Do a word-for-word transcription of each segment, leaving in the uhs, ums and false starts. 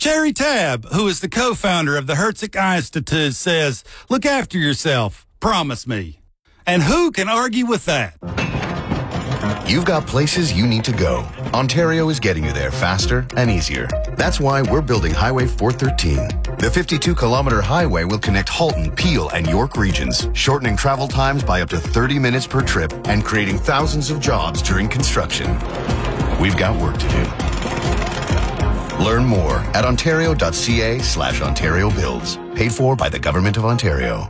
Jerry Tabb, who is the co-founder of the Herzog Institute, says, look after yourself. Promise me. And who can argue with that? You've got places you need to go. Ontario is getting you there faster and easier. That's why we're building Highway four thirteen. The fifty-two kilometer highway will connect Halton, Peel, and York regions, shortening travel times by up to thirty minutes per trip and creating thousands of jobs during construction. We've got work to do. Learn more at ontario.ca slash Ontario Builds. Paid for by the Government of Ontario.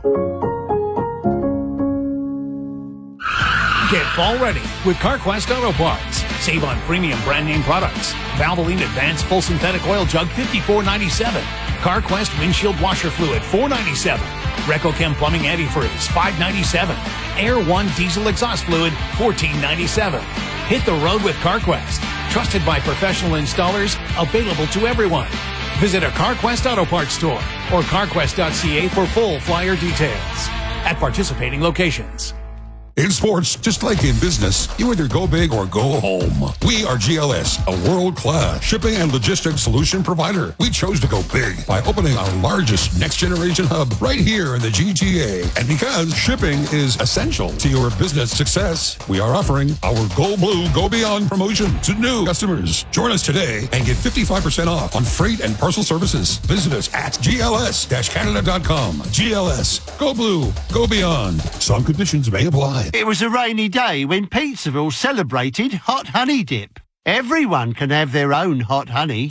Get fall ready with CarQuest Auto Parts. Save on premium brand name products. Valvoline Advanced Full Synthetic Oil Jug fifty-four ninety-seven. CarQuest Windshield Washer Fluid four ninety-seven. RecoChem Plumbing Antifreeze five ninety-seven. Air One Diesel Exhaust Fluid fourteen ninety-seven. Hit the road with CarQuest. Trusted by professional installers, available to everyone. Visit a CarQuest Auto Parts store or carquest dot c a for full flyer details. At participating locations. In sports, just like in business, you either go big or go home. We are G L S, a world-class shipping and logistics solution provider. We chose to go big by opening our largest next-generation hub right here in the G T A. And because shipping is essential to your business success, we are offering our Go Blue, Go Beyond promotion to new customers. Join us today and get fifty-five percent off on freight and parcel services. Visit us at G L S Canada dot com. G L S, Go Blue, Go Beyond. Some conditions may apply. It was a rainy day when Pizzaville celebrated Hot Honey Dip. Everyone can have their own hot honey.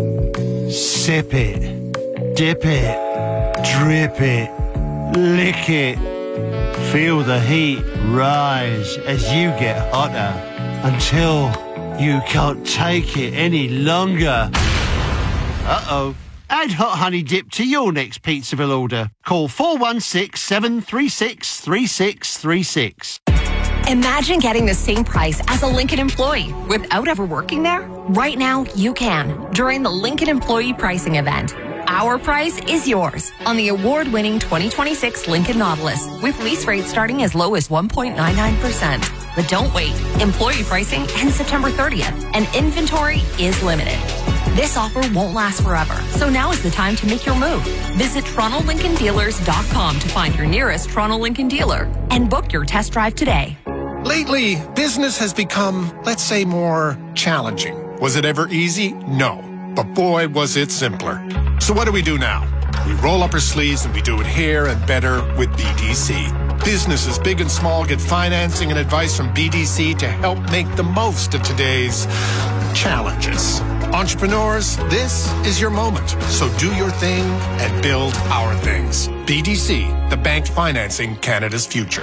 Sip it, dip it, drip it, lick it. Feel the heat rise as you get hotter until you can't take it any longer. Uh-oh. Add Hot Honey Dip to your next Pizzaville order. Call four one six, seven three six, three six three six. Imagine getting the same price as a Lincoln employee without ever working there. Right now, you can during the Lincoln Employee Pricing Event. Our price is yours on the award-winning twenty twenty-six Lincoln Nautilus with lease rates starting as low as one point nine nine percent. But don't wait. Employee pricing ends September thirtieth, and inventory is limited. This offer won't last forever, so now is the time to make your move. Visit Toronto Lincoln Dealers dot com to find your nearest Toronto Lincoln dealer and book your test drive today. Lately, business has become, let's say, more challenging. Was it ever easy? No. But boy, was it simpler. So what do we do now? We roll up our sleeves and we do it here and better with B D C. Businesses big and small get financing and advice from B D C to help make the most of today's challenges. Entrepreneurs, this is your moment. So do your thing and build our things. B D C, the bank financing Canada's future.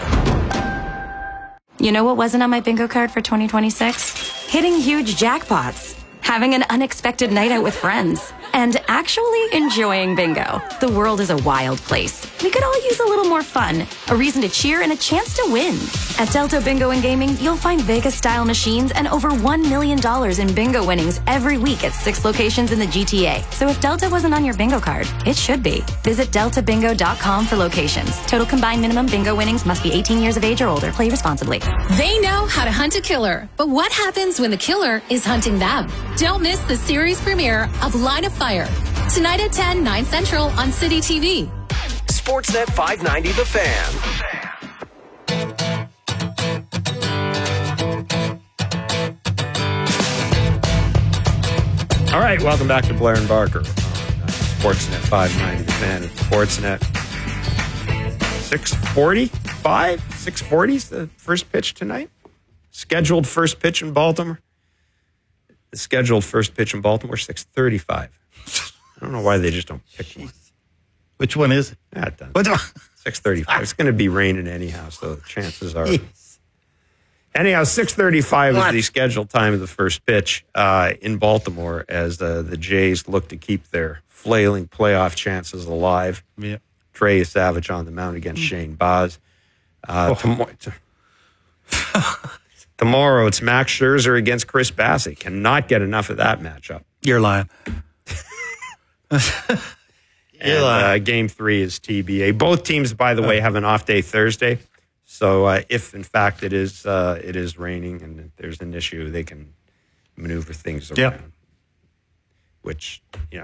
You know what wasn't on my bingo card for twenty twenty-six? Hitting huge jackpots, having an unexpected night out with friends, and actually enjoying bingo. The world is a wild place. We could all use a little more fun, a reason to cheer, and a chance to win. At Delta Bingo and Gaming, you'll find Vegas-style machines and over one million dollars in bingo winnings every week at six locations in the G T A. So if Delta wasn't on your bingo card, it should be. Visit delta bingo dot com for locations. Total combined minimum bingo winnings must be eighteen years of age or older. Play responsibly. They know how to hunt a killer, but what happens when the killer is hunting them? Don't miss the series premiere of Line of Fire. Tonight at ten, nine Central on City T V. Sportsnet five ninety The Fan. All right, welcome back to Blair and Barker. Sportsnet five ninety The Fan at Sportsnet. six forty-five? six forty is the first pitch tonight. Scheduled first pitch in Baltimore. The scheduled first pitch in Baltimore, six thirty-five. I don't know why they just don't pick one. Which one is it? Ah, done. six thirty-five. It's going to be raining anyhow, so the chances are. Anyhow, six thirty-five is the scheduled time of the first pitch uh, in Baltimore as uh, the Jays look to keep their flailing playoff chances alive. Yeah. Trey Savage on the mound against mm. Shane Baz. Uh, oh. tom- tomorrow, it's Max Scherzer against Chris Bassett. Cannot get enough of that matchup. You're lying. And, uh, game three is T B A. Both teams, by the way, have an off day Thursday. So uh, if, in fact, it is uh, it is raining and there's an issue, they can maneuver things around. Yep. Which, you know,